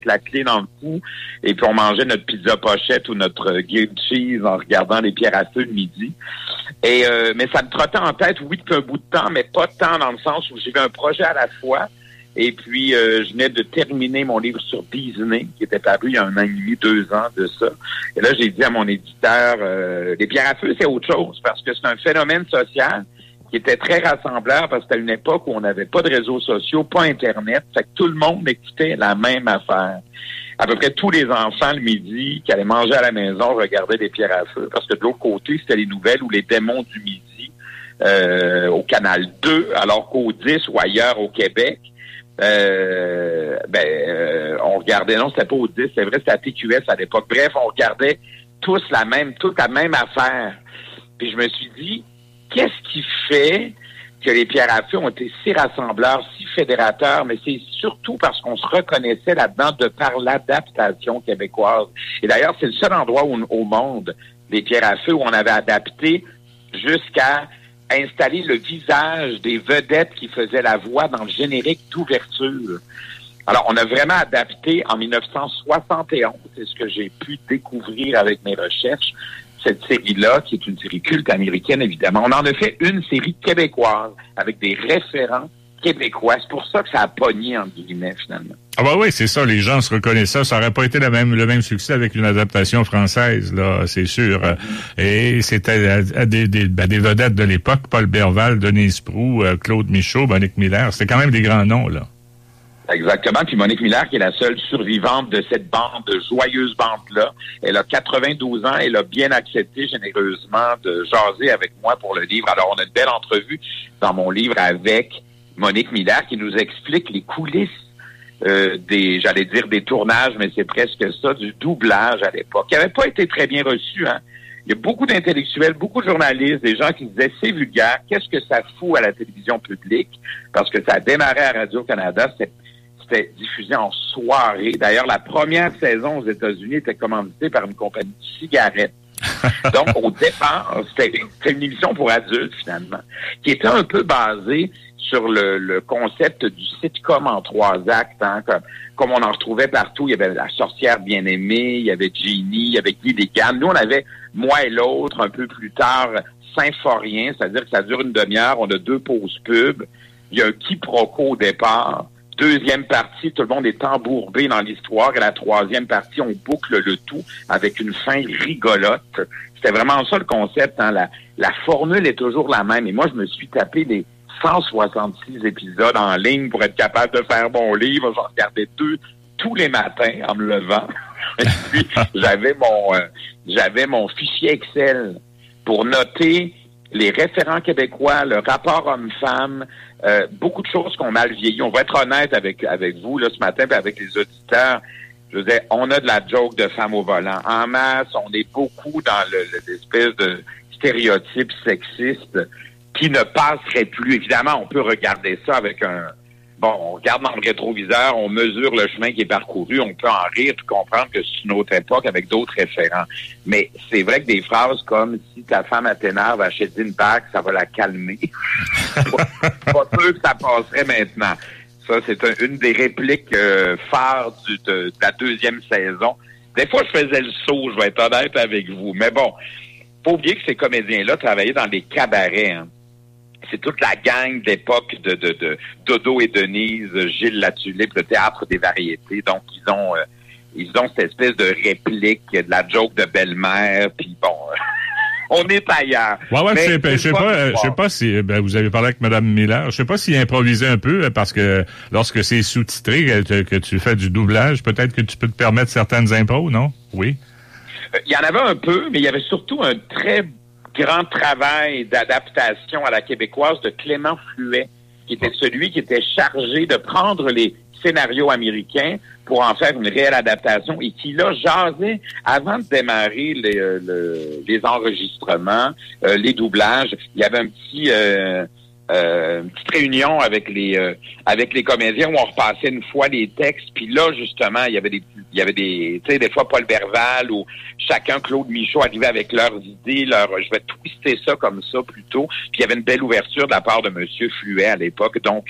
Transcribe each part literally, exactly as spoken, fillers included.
la clé dans le cou, et puis on mangeait notre pizza pochette ou notre grilled cheese en regardant les pierres à feu de midi. Et euh, mais ça me trottait en tête, oui, depuis un bout de temps, mais pas tant dans le sens où j'avais un projet à la fois. Et puis, euh, je venais de terminer mon livre sur Disney, qui était paru il y a un an et demi, deux ans de ça. Et là, j'ai dit à mon éditeur, euh, les pierres à feu, c'est autre chose, parce que c'est un phénomène social qui était très rassembleur, parce que c'était une époque où on n'avait pas de réseaux sociaux, pas Internet, fait que tout le monde écoutait la même affaire. À peu près tous les enfants, le midi, qui allaient manger à la maison, regardaient les pierres à feu, parce que de l'autre côté, c'était les nouvelles ou les démons du midi euh, au Canal deux, alors qu'au dix ou ailleurs au Québec, Euh, ben, euh, on regardait, non, c'était pas au dix, c'est vrai, c'était à T Q S à l'époque. Bref, on regardait tous la même, toute la même affaire. Puis je me suis dit, qu'est-ce qui fait que les pierres à feu ont été si rassembleurs, si fédérateurs, mais c'est surtout parce qu'on se reconnaissait là-dedans de par l'adaptation québécoise. Et d'ailleurs, c'est le seul endroit où, au monde, des pierres à feu, où on avait adapté jusqu'à installer le visage des vedettes qui faisaient la voix dans le générique d'ouverture. Alors, on a vraiment adapté en dix-neuf cent soixante et onze, c'est ce que j'ai pu découvrir avec mes recherches, cette série-là, qui est une série culte américaine, évidemment. On en a fait une série québécoise avec des référents québécois. C'est pour ça que ça a pogné, entre guillemets, finalement. Ah bah oui, c'est ça, les gens se reconnaissaient. Ça aurait pas été le même, le même succès avec une adaptation française, là, c'est sûr. Et c'était des, des, ben, des vedettes de l'époque, Paul Berval, Denise Proulx, Claude Michaud, Monique Miller. C'était quand même des grands noms, là. Exactement. Puis Monique Miller, qui est la seule survivante de cette bande, de joyeuse bande-là. Elle a quatre-vingt-douze ans. Elle a bien accepté généreusement de jaser avec moi pour le livre. Alors, on a une belle entrevue dans mon livre avec Monique Miller qui nous explique les coulisses euh, des, j'allais dire des tournages, mais c'est presque ça, du doublage à l'époque, qui n'avait pas été très bien reçu, hein. Il y a beaucoup d'intellectuels, beaucoup de journalistes, des gens qui disaient c'est vulgaire, qu'est-ce que ça fout à la télévision publique? Parce que ça a démarré à Radio-Canada, c'était, c'était diffusé en soirée. D'ailleurs, la première saison aux États-Unis était commanditée par une compagnie de cigarettes. Donc, au départ, c'était, c'était une émission pour adultes, finalement, qui était un peu basée sur le, le concept du sitcom en trois actes, hein, comme, comme on en retrouvait partout. Il y avait La Sorcière Bien-Aimée, il y avait Jeannie, il y avait Guy Légan. Nous, on avait Moi et l'autre, un peu plus tard, Symphorien, c'est-à-dire que ça dure une demi-heure, on a deux pauses pub, il y a un quiproquo au départ. Deuxième partie, tout le monde est embourbé dans l'histoire. Et la troisième partie, on boucle le tout avec une fin rigolote. C'était vraiment ça le concept, hein. La, la formule est toujours la même. Et moi, je me suis tapé les cent soixante-six épisodes en ligne pour être capable de faire mon livre. J'en regardais deux tous les matins en me levant. Et puis, j'avais mon, euh, j'avais mon fichier Excel pour noter les référents québécois, le rapport homme-femme, euh, beaucoup de choses qui ont mal vieilli. On va être honnête avec avec vous là ce matin, puis avec les auditeurs. Je veux dire, on a de la joke de femme au volant en masse. On est beaucoup dans le, le l'espèce de stéréotype sexiste qui ne passerait plus. Évidemment, on peut regarder ça avec un... Bon, on regarde dans le rétroviseur, on mesure le chemin qui est parcouru, on peut en rire, puis comprendre que c'est une autre époque avec d'autres référents. Mais c'est vrai que des phrases comme « si ta femme t'énerve, achète une pack, ça va la calmer », pas sûr que ça passerait maintenant. Ça, c'est un, une des répliques euh, phares du, de, de la deuxième saison. Des fois, je faisais le saut, je vais être honnête avec vous. Mais bon, faut oublier que ces comédiens-là travaillaient dans des cabarets, hein. C'est toute la gang d'époque de, de, de Dodo et Denise, Gilles Latulippe, le théâtre des variétés. Donc, ils ont euh, ils ont cette espèce de réplique, de la joke de belle-mère, puis bon, on est ailleurs. Ouais, ouais, je sais pas, je sais pas, je sais pas si, ben, vous avez parlé avec Mme Miller, je sais pas s'il improvisait un peu, parce que lorsque c'est sous-titré, que, que tu fais du doublage, peut-être que tu peux te permettre certaines impros, non? Oui. Il y en avait un peu, mais il y avait surtout un très grand travail d'adaptation à la québécoise de Clément Fluet, qui était celui qui était chargé de prendre les scénarios américains pour en faire une réelle adaptation et qui, là, jasait avant de démarrer les, euh, le, les enregistrements, euh, les doublages. Il y avait un petit... Euh, Euh, une petite réunion avec les euh, avec les comédiens où on repassait une fois les textes, puis là justement il y avait des il y avait des tu sais des fois Paul Berval ou chacun Claude Michaud arrivait avec leurs idées, leur je vais twister ça comme ça plutôt, puis il y avait une belle ouverture de la part de Monsieur Fluet à l'époque, donc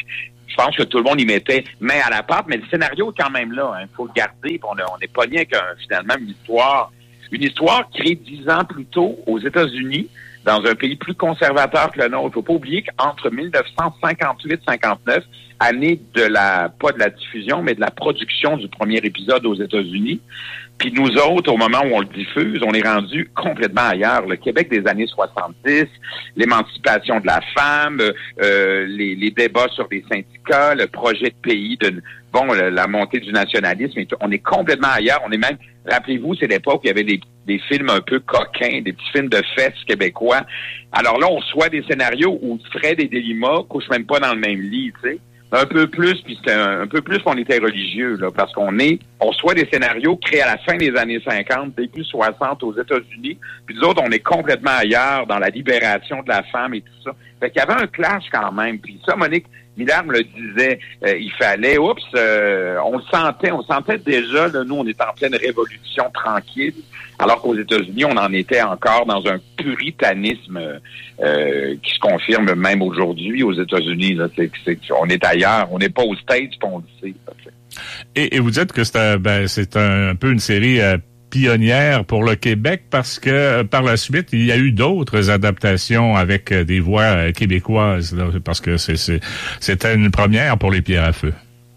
je pense que tout le monde y mettait main à la pâte, mais le scénario est quand même là. Il hein. faut le garder. On n'est pas bien qu'un finalement une histoire, une histoire créée dix ans plus tôt aux États-Unis, dans un pays plus conservateur que le nôtre. Il ne faut pas oublier qu'entre dix-neuf cent cinquante-huit cinquante-neuf, année de la, pas de la diffusion, mais de la production du premier épisode aux États-Unis, puis nous autres, au moment où on le diffuse, on est rendu complètement ailleurs. Le Québec des années soixante-dix, l'émancipation de la femme, euh, les, les débats sur les syndicats, le projet de pays, de bon, la montée du nationalisme, et tout. On est complètement ailleurs. On est même, rappelez-vous, c'est l'époque où il y avait des, des films un peu coquins, des petits films de fesses québécois. Alors là, on reçoit des scénarios où Fred et Delima couchent même pas dans le même lit, tu sais. Un peu plus, puis c'était un, un peu plus qu'on était religieux, là, parce qu'on est, on reçoit des scénarios créés à la fin des années cinquante, début soixante aux États-Unis, puis nous autres, on est complètement ailleurs dans la libération de la femme et tout ça. Fait qu'il y avait un clash quand même, puis ça, Monique Miller me le disait, euh, il fallait, oups, euh, on le sentait, on sentait déjà, là, nous, on est en pleine révolution tranquille, alors qu'aux États-Unis, on en était encore dans un puritanisme euh, qui se confirme même aujourd'hui aux États-Unis. Là, c'est, c'est, on est ailleurs, on n'est pas aux States, puis on le sait. Et, et vous dites que c'est un, ben, c'est un, un peu une série euh, pionnière pour le Québec parce que euh, par la suite, il y a eu d'autres adaptations avec euh, des voix euh, québécoises, là, parce que c'est, c'est, c'était une première pour les Pierres à feu.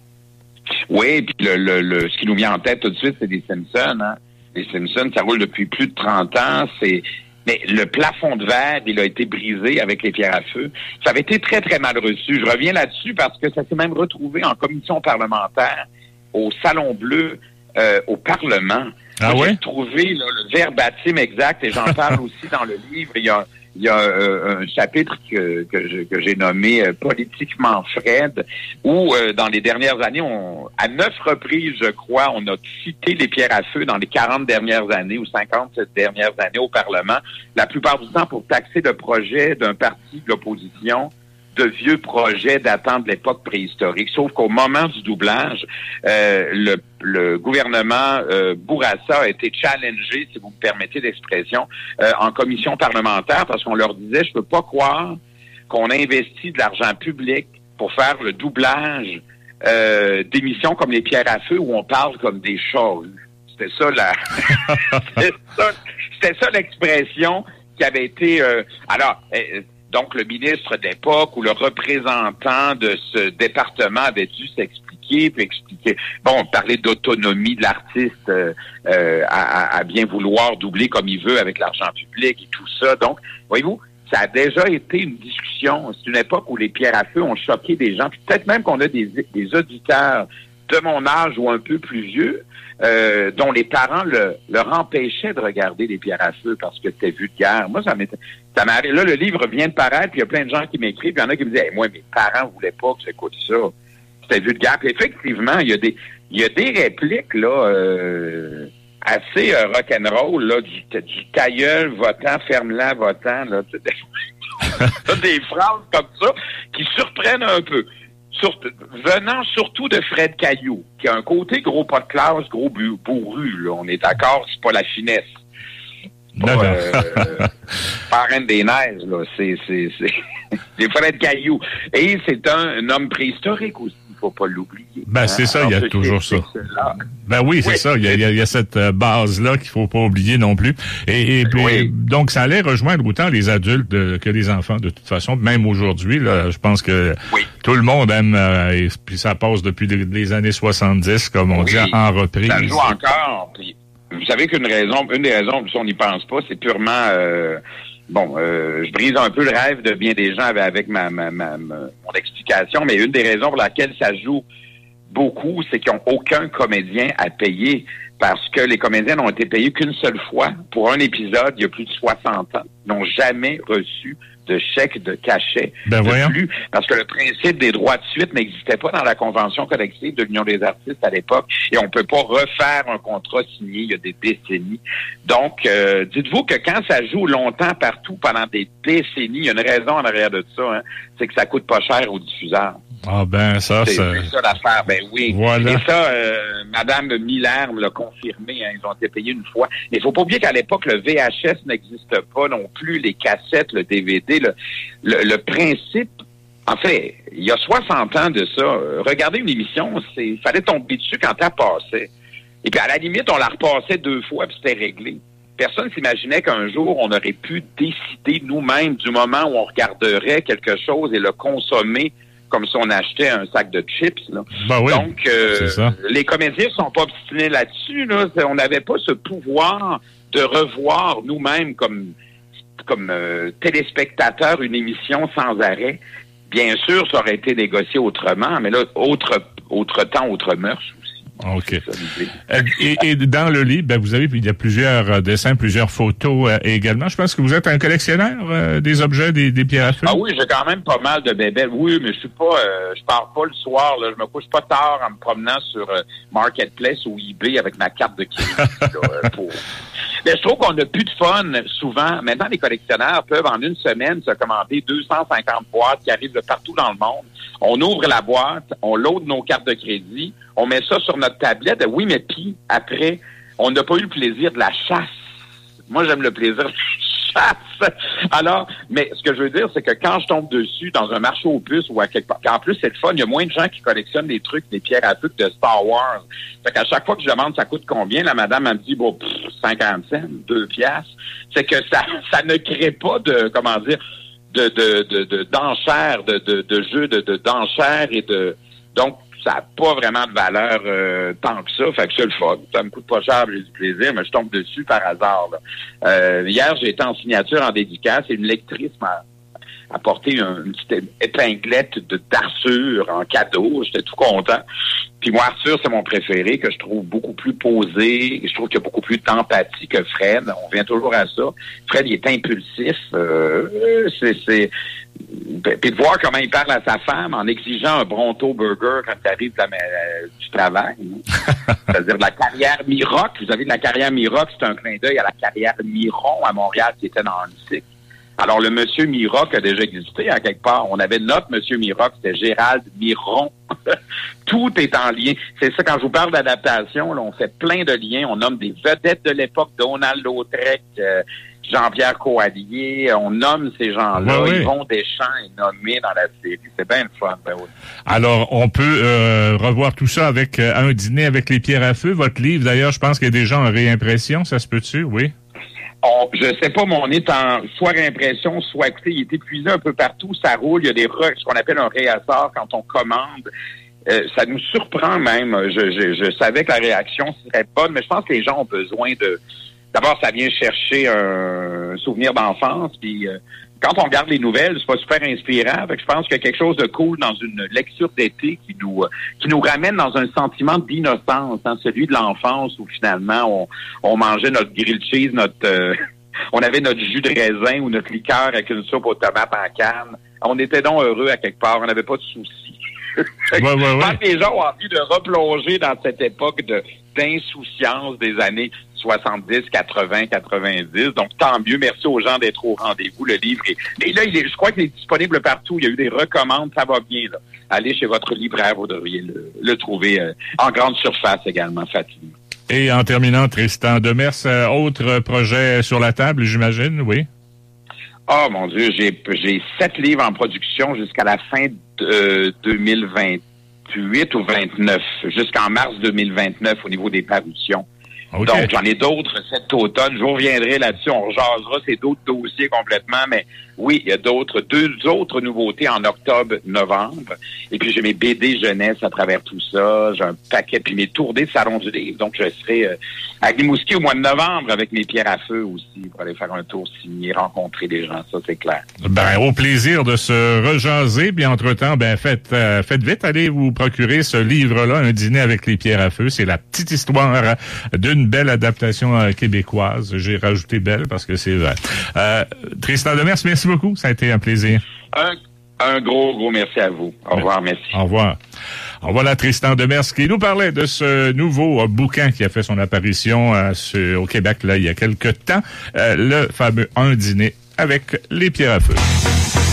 Oui, puis le, le, le, ce qui nous vient en tête tout de suite, c'est des Simpsons, hein. Les Simpsons, ça roule depuis plus de trente ans. C'est mais le plafond de verre, il a été brisé avec les Pierres à feu. Ça avait été très, très mal reçu. Je reviens là-dessus parce que ça s'est même retrouvé en commission parlementaire au Salon Bleu, euh, au Parlement. Ah Moi, ouais? J'ai trouvé là, le verbatim exact et j'en parle aussi dans le livre. Il y a Il y a euh, un chapitre que, que, je, que j'ai nommé euh, Politiquement Fred, où euh, dans les dernières années, on, à neuf reprises, je crois, on a cité les Pierres à feu dans les quarante dernières années ou cinquante dernières années au Parlement, la plupart du temps pour taxer le projet d'un parti de l'opposition de vieux projets datant de l'époque préhistorique. Sauf qu'au moment du doublage, euh, le, le gouvernement euh, Bourassa a été challengé, si vous me permettez l'expression, euh, en commission parlementaire parce qu'on leur disait, je peux pas croire qu'on a investi de l'argent public pour faire le doublage euh, d'émissions comme les Pierres à feu où on parle comme des chats. C'était ça la, c'était ça, c'était ça l'expression qui avait été. Euh, alors. Euh, Donc, le ministre de l'époque ou le représentant de ce département avait dû s'expliquer, puis expliquer, bon, parler d'autonomie de l'artiste euh, euh, à, à bien vouloir doubler comme il veut avec l'argent public et tout ça. Donc, voyez-vous, ça a déjà été une discussion. C'est une époque où les Pierres à feu ont choqué des gens. Puis peut-être même qu'on a des, des auditeurs de mon âge ou un peu plus vieux, euh, dont les parents le, leur empêchaient de regarder les Pierres à feu parce que c'était vulgaire. Moi, ça m'était, ça m'arrive. Là, le livre vient de paraître, puis il y a plein de gens qui m'écrivent, puis il y en a qui me disent, hey, moi, mes parents voulaient pas que j'écoute ça. C'était vulgaire. Puis effectivement, il y a des, il y a des répliques, là, euh, assez euh, rock'n'roll, là, du, du ta gueule votant, ferme-la votant, là, tu sais, des phrases comme ça qui surprennent un peu. Surtout, venant surtout de Fred Caillou, qui a un côté gros pas de classe, gros bu- bourru, là. On est d'accord, c'est pas la finesse. Pas, non, euh, parrain des neiges, là. C'est, c'est, c'est, c'est Fred Caillou. Et c'est un, un homme préhistorique aussi. Faut pas l'oublier. Ben, hein? c'est ça, Alors, il y a toujours ça. Ben oui, c'est oui. ça, il y a, il y a cette base-là qu'il faut pas oublier non plus. Et, et puis, oui. donc, ça allait rejoindre autant les adultes de, que les enfants, de toute façon. Même aujourd'hui, là, je pense que oui. tout le monde aime, euh, et puis ça passe depuis les, les années soixante-dix, comme on oui. dit, en reprise. Ça joue encore, puis vous savez qu'une raison, une des raisons, si on n'y pense pas, c'est purement... Euh, Bon, euh, je brise un peu le rêve de bien des gens avec, avec ma, ma, ma, ma mon explication, mais une des raisons pour laquelle ça joue beaucoup, c'est qu'ils n'ont aucun comédien à payer parce que les comédiens n'ont été payés qu'une seule fois pour un épisode il y a plus de soixante ans. Ils n'ont jamais reçu de chèque de cachet ben de voyons. plus, parce que le principe des droits de suite n'existait pas dans la convention collective de l'Union des artistes à l'époque, et on peut pas refaire un contrat signé il y a des décennies. Donc, euh, dites-vous que quand ça joue longtemps partout pendant des décennies, il y a une raison en arrière de ça, hein, c'est que ça coûte pas cher aux diffuseurs. Ah ben ça, c'est, ça... c'est ça l'affaire, ben oui. Voilà. Et ça, euh, Madame Miller me l'a confirmé, hein, ils ont été payés une fois. Mais il faut pas oublier qu'à l'époque, le V H S n'existe pas non plus, les cassettes, le D V D. Le, le, le principe En fait, il y a soixante ans de ça, regarder une émission, il fallait tomber dessus quand elle passait. Et puis, à la limite, on la repassait deux fois, puis c'était réglé. Personne s'imaginait qu'un jour, on aurait pu décider nous-mêmes du moment où on regarderait quelque chose et le consommer comme si on achetait un sac de chips. Là. Ben oui, donc, euh, c'est ça. Les comédiens ne sont pas obstinés là-dessus. Là. On n'avait pas ce pouvoir de revoir nous-mêmes comme, comme euh, téléspectateurs une émission sans arrêt. Bien sûr, ça aurait été négocié autrement, mais là, autre, autre temps, autre mœurs. OK. Et, et dans le livre, ben, vous avez, il y a plusieurs dessins, plusieurs photos euh, également. Je pense que vous êtes un collectionneur euh, des objets, des, des pierres à feu. Ah oui, j'ai quand même pas mal de bébés. Oui, mais je suis pas, euh, je pars pas le soir, là. Je me couche pas tard en me promenant sur euh, Marketplace ou eBay avec ma carte de crédit, là, pour... Mais je trouve qu'on a plus de fun souvent. Maintenant, les collectionneurs peuvent en une semaine se commander deux cent cinquante boîtes qui arrivent de partout dans le monde. On ouvre la boîte, on load nos cartes de crédit, on met ça sur notre tablette. Oui, mais puis, après, on n'a pas eu le plaisir de la chasse. Moi, j'aime le plaisir de la chasse. Alors, mais ce que je veux dire, c'est que quand je tombe dessus dans un marché aux puces ou à quelque part, en plus, c'est le fun, il y a moins de gens qui collectionnent des trucs, des pierres à feu de Star Wars. Fait qu'à chaque fois que je demande ça coûte combien, la madame, elle me dit, bon, pff, cinquante cents, deux piastres. C'est que ça, ça ne crée pas de, comment dire, de, de, de, de d'enchères, de, de, de jeux de, de d'enchères et de, donc, ça n'a pas vraiment de valeur euh, tant que ça. Fait que c'est le fun. Ça me coûte pas cher, j'ai du plaisir, mais je tombe dessus par hasard. Là. Euh, hier, j'ai été en signature en dédicace et une lectrice m'a apporté une petite épinglette de d'Arthur en cadeau. J'étais tout content. Puis moi, Arthur, c'est mon préféré, que je trouve beaucoup plus posé. Je trouve qu'il y a beaucoup plus d'empathie que Fred. On vient toujours à ça. Fred, il est impulsif. Euh, c'est... c'est Puis de voir comment il parle à sa femme en exigeant un Bronto Burger quand il arrive de la, euh, du travail. C'est-à-dire de la carrière Miroc. Vous avez de la carrière Miroc, c'est un clin d'œil à la carrière Miron à Montréal qui était dans l'Antique. Alors, le monsieur Miroc a déjà existé à quelque part. On avait notre monsieur Miroc, c'était Gérald Miron. Tout est en lien. C'est ça, quand je vous parle d'adaptation, là, on fait plein de liens. On nomme des vedettes de l'époque, Donald Lautrec, euh, Jean-Pierre Coallier, on nomme ces gens-là. Oui, oui. Yvon Deschamps est nommé dans la série. C'est bien le fun. Ben oui. Alors, on peut euh, revoir tout ça avec euh, un dîner avec les pierres à feu. Votre livre, d'ailleurs, je pense qu'il y a déjà en réimpression. Ça se peut-tu? Oui. On, je sais pas, mais on est en soit réimpression, soit écoutez, il est épuisé un peu partout, ça roule, il y a des re, ce qu'on appelle un réassort quand on commande. Euh, ça nous surprend même. Je, je, je savais que la réaction serait bonne, mais je pense que les gens ont besoin de... D'abord, ça vient chercher un souvenir d'enfance, puis euh, quand on regarde les nouvelles, c'est pas super inspirant. Fait que je pense qu'il y a quelque chose de cool dans une lecture d'été qui nous qui nous ramène dans un sentiment d'innocence, hein, celui de l'enfance où finalement on, on mangeait notre grilled cheese, notre euh, on avait notre jus de raisin ou notre liqueur avec une soupe aux tomates en canne. On était donc heureux à quelque part, on n'avait pas de soucis. Ouais, ouais, ouais. Je pense que les gens ont envie de replonger dans cette époque de d'insouciance des années soixante-dix, quatre-vingts, quatre-vingt-dix. Donc, tant mieux. Merci aux gens d'être au rendez-vous. Le livre est... Et là, il est, je crois qu'il est disponible partout. Il y a eu des recommandes. Ça va bien, là. Allez chez votre libraire. Vous devriez le, le trouver euh, en grande surface également, facilement. Et en terminant, Tristan Demers, euh, autre projet sur la table, j'imagine, oui? Oh, mon Dieu. J'ai, j'ai sept livres en production jusqu'à la fin de euh, deux mille vingt-huit ou vingt-neuf. Jusqu'en mars deux mille vingt-neuf au niveau des parutions. Okay. Donc, j'en ai d'autres cet automne. Je vous reviendrai là-dessus. On rejasera. C'est d'autres dossiers complètement. Mais oui, il y a d'autres, deux autres nouveautés en octobre, novembre. Et puis, j'ai mes B D jeunesse à travers tout ça. J'ai un paquet. Puis mes tournées de salon du livre. Donc, je serai euh, à Rimouski au mois de novembre avec mes pierres à feu aussi pour aller faire un tour signé, rencontrer des gens. Ça, c'est clair. Ben, au plaisir de se rejaser. Puis, entre-temps, ben, faites, euh, faites vite. Allez vous procurer ce livre-là, Un dîner avec les pierres à feu. C'est la petite histoire d'une belle adaptation euh, québécoise. J'ai rajouté belle parce que c'est vrai. Euh, Tristan Demers, merci beaucoup. Ça a été un plaisir. Un, un gros, gros merci à vous. Au revoir, merci. Au revoir. Alors voilà Tristan Demers qui nous parlait de ce nouveau euh, bouquin qui a fait son apparition euh, sur, au Québec là il y a quelque temps, euh, le fameux Un dîner avec les pierres à feu.